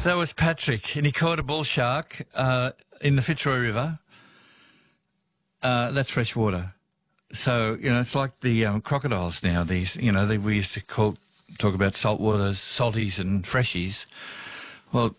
That was Patrick, and he caught a bull shark in the Fitzroy River. That's fresh water. So, it's like the crocodiles now. These, we used to talk about saltwater, salties and freshies. Well,